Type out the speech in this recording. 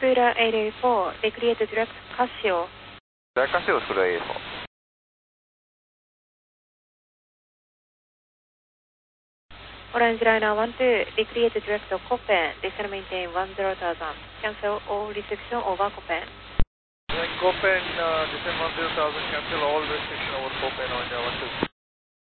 Scuda 884, they create a direct Casio. Direct Casio, Scuda 884. Orange Liner 12, they create a direct Copen, descend maintain 10,000. Cancel all restriction over Copen. Copen, descend 10,000, cancel all restriction over Copen on 120.